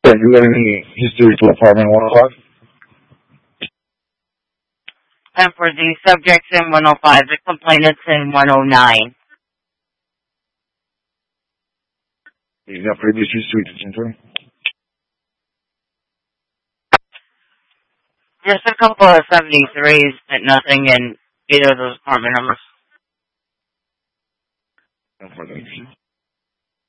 Yeah, you got any history to apartment 105? And for the subjects in 105, the complainants in 109. You got previous history to enter? Just a couple of 73s, but nothing in either of those apartment numbers. No further issues.